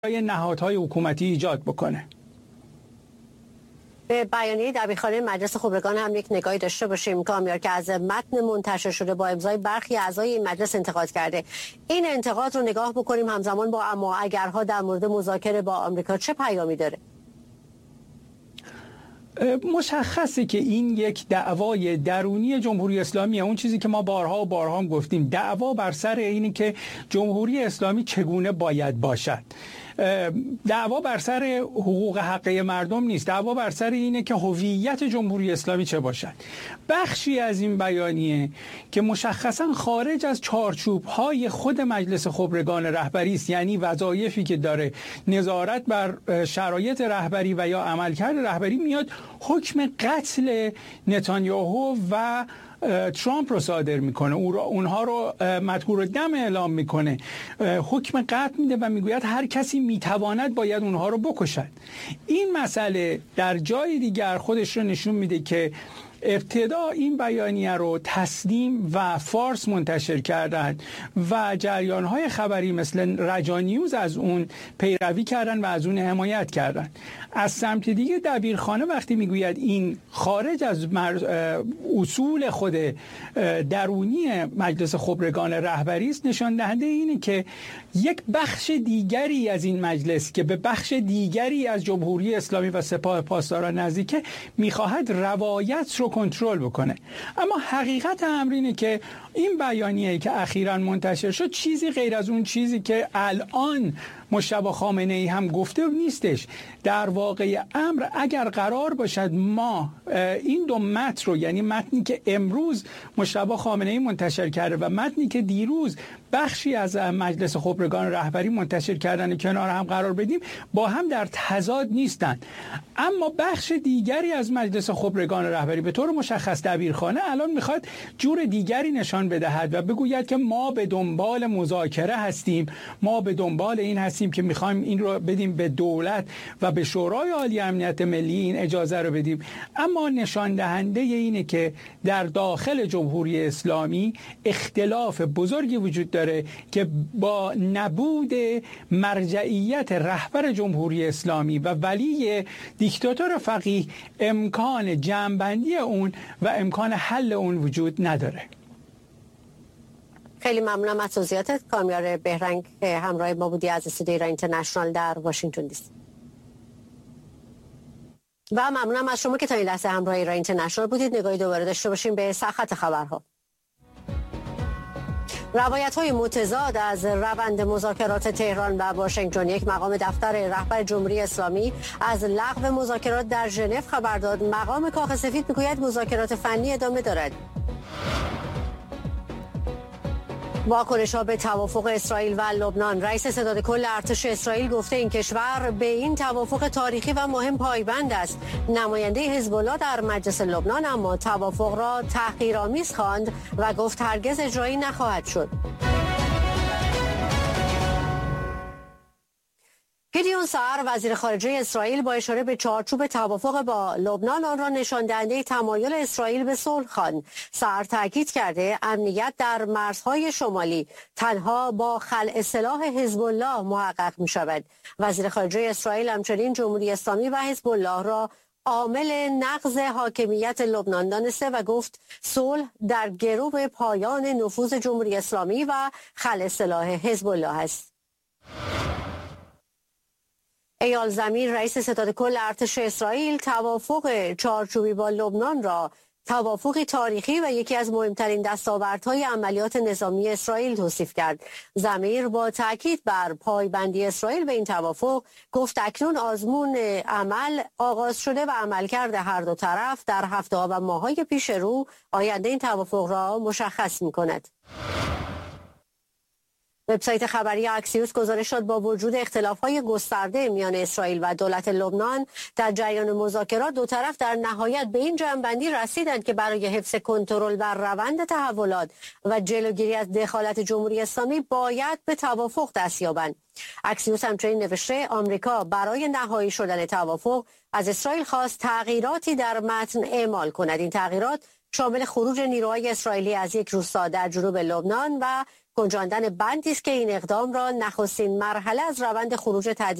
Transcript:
نهادهای حکومتی ایجاد بکنه. به بیانیه دبیرخانه مجلس خبرگان هم یک نگاهی داشته باشیم کامیار که از متن منتشر شده با امضای برخی اعضای این مجلس انتقاد کرده. این انتقاد رو نگاه بکنیم همزمان با اما اگرها در مورد مذاکره با آمریکا چه پیامی داره؟ مشخصه که این یک دعوای درونی جمهوری اسلامیه. اون چیزی که ما بارها و بارها هم گفتیم، دعوا بر سر اینی که جمهوری اسلامی چگونه باید باشد. دعوا بر سر حقوق حقه مردم نیست، دعوا بر سر اینه که هویت جمهوری اسلامی چه باشد. بخشی از این بیانیه که مشخصا خارج از چارچوب‌های خود مجلس خبرگان رهبری است، یعنی وظایفی که داره نظارت بر شرایط رهبری و یا عملکرد رهبری، میاد حکم قتل نتانیاهو و ترامپ رو صادر میکنه، اونها رو مدهور دم اعلام میکنه، حکم قتل میده و میگوید هر کسی میتواند باید اونها رو بکشد. این مسئله در جای دیگر خودش رو نشون میده که ابتدا این بیانیه رو تسلیم و فارس منتشر کردن و جریان‌های خبری مثل رجانیوز از اون پیروی کردن و از اون حمایت کردن. از سمت دیگه دبیرخانه وقتی میگوید این خارج از اصول خود درونی مجلس خبرگان رهبری است، نشان دهنده اینه که یک بخش دیگری از این مجلس که به بخش دیگری از جمهوری اسلامی و سپاه پاسداران نزدیکه میخواهد روایت رو کنترل بکنه. اما حقیقت امر اینه که این بیانیه‌ای که اخیراً منتشر شد چیزی غیر از اون چیزی که الان مجتبی خامنه‌ای هم گفته نیستش. در واقع امر اگر قرار باشد ما این دو متن رو، یعنی متنی که امروز مجتبی خامنه‌ای منتشر کرده و متنی که دیروز بخشی از مجلس خبرگان رهبری منتشر کردن، کنار هم قرار بدیم، با هم در تضاد نیستند. اما بخش دیگری از مجلس خبرگان رهبری به طور مشخص دبیرخانه الان میخواد جور دیگری نشان بدهد و بگوید که ما به دنبال مذاکره هستیم، ما به دنبال این هستیم که میخوایم این رو بدیم به دولت و به شورای عالی امنیت ملی این اجازه رو بدیم. اما نشان دهنده اینه که در داخل جمهوری اسلامی اختلاف بزرگی وجود داره که با نبود مرجعیت رهبر جمهوری اسلامی و ولی دیکتاتور فقیه امکان جمع‌بندی اون و امکان حل اون وجود نداره. خیلی ممنونم از توضیحاتت کامیار بهرنگ که همراه ما بودی از استودیو ایران اینترنشنال در واشنگتن دی سی. و ممنونم از شما که تا این لحظه همراه ایران اینترنشنال بودید. نگاهی دوباره داشته باشیم به سرخط خبرها. روایت‌های متضاد از روند مذاکرات تهران و واشنگتن. یک مقام دفتر رهبر جمهوری اسلامی از لغو مذاکرات در ژنو خبر داد. مقام کاخ سفید میگوید مذاکرات فنی ادامه دارد. واکنش‌ها به توافق اسرائیل و لبنان. رئیس ستاد کل ارتش اسرائیل گفته این کشور به این توافق تاریخی و مهم پایبند است. نماینده حزب الله در مجلس لبنان اما توافق را تحقیرآمیز خواند و گفت هرگز اجرایی نخواهد شد. گیدیون ساعر وزیر خارجه اسرائیل با اشاره به چارچوب توافق با لبنان آن را نشان دهنده تمایل اسرائیل به صلح خواند. ساعر تاکید کرده امنیت در مرزهای شمالی تنها با خلع سلاح حزب الله محقق می شود. وزیر خارجه اسرائیل همچنین جمهوری اسلامی و حزب الله را عامل نقض حاکمیت لبنان دانسته و گفت صلح در گرو پایان نفوذ جمهوری اسلامی و خلع سلاح حزب الله است. ایال زمیر رئیس ستاد کل ارتش اسرائیل توافق چارچوبی با لبنان را توافقی تاریخی و یکی از مهمترین دستاوردهای عملیات نظامی اسرائیل توصیف کرد. زمیر با تاکید بر پایبندی اسرائیل به این توافق گفت اکنون آزمون عمل آغاز شده و عملکرد هر دو طرف در هفته‌ها و ماه‌های پیش رو آینده این توافق را مشخص می‌کند. وبسایت خبری اکسیوس گزارش داد با وجود اختلاف‌های گسترده میان اسرائیل و دولت لبنان در جریان مذاکرات دو طرف در نهایت به این جمع‌بندی رسیدند که برای حفظ کنترل بر روند تحولات و جلوگیری از دخالت جمهوری اسلامی باید به توافق دست یابند. اکسیوس همچنین نوشته آمریکا برای نهایی شدن توافق از اسرائیل خواست تغییراتی در متن اعمال کند. این تغییرات شامل خروج نیروهای اسرائیلی از یک روستا در جنوب لبنان و گنجاندن بندی است که این اقدام را نخستین مرحله از روند خروج